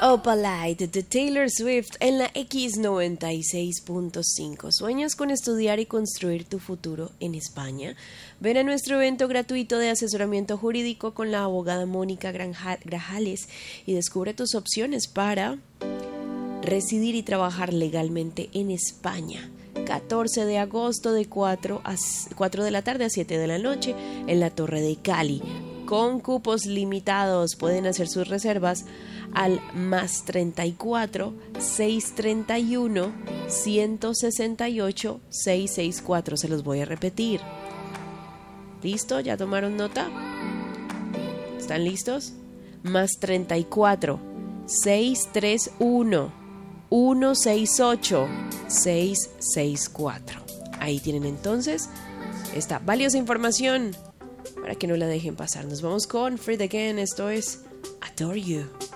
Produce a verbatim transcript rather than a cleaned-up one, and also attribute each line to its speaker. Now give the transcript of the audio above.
Speaker 1: Opalite de Taylor Swift en la X noventa y seis punto cinco. ¿Sueñas con estudiar y construir tu futuro en España? Ven a nuestro evento gratuito de asesoramiento jurídico con la abogada Mónica Grajales y descubre tus opciones para residir y trabajar legalmente en España. catorce de agosto de cuatro de la tarde a siete de la noche en la Torre de Cali. Con cupos limitados. Pueden hacer sus reservas al más treinta y cuatro, seiscientos treinta y uno, ciento sesenta y ocho, seiscientos sesenta y cuatro. Se los voy a repetir. ¿Listo? ¿Ya tomaron nota? ¿Están listos? Más treinta y cuatro, seiscientos treinta y uno, ciento sesenta y ocho, seiscientos sesenta y cuatro. Ahí tienen entonces esta valiosa información para que no la dejen pasar. Nos vamos con Fred Again. Esto es Adore You.